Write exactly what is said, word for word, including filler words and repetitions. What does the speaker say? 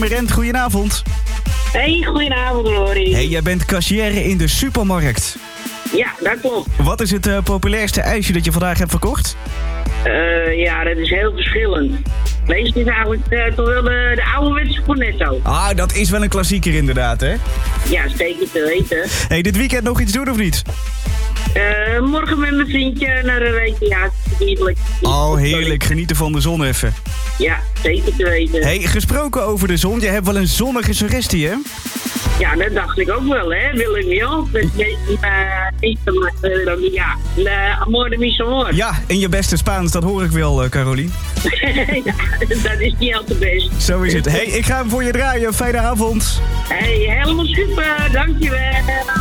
Rent, goedenavond. Hey, goedenavond Rory. Hey, jij bent cashier in de supermarkt. Ja, dat klopt. Wat is het uh, populairste ijsje dat je vandaag hebt verkocht? Uh, ja, dat is heel verschillend. Meestal is eigenlijk uh, toch wel de, de ouderwetse Cornetto. Ah, dat is wel een klassieker inderdaad, hè? Ja, zeker te weten. Hey, dit weekend nog iets doen of niet? Uh, morgen met mijn vriendje naar een recreatie. Heerlijk. Oh, heerlijk. Genieten van de zon even. Ja, zeker te weten. Hey, gesproken over de zon, je hebt wel een zonnige suggestie, hè? Ja, dat dacht ik ook wel, hè, Willem Jan. Dat is niet uh, ja, uh, amor de mis amor. Ja, in je beste Spaans, dat hoor ik wel, uh, Carolien. Ja, dat is niet al te best. Zo is het. Hey, ik ga hem voor je draaien. Fijne avond. Hey, helemaal super. Dankjewel.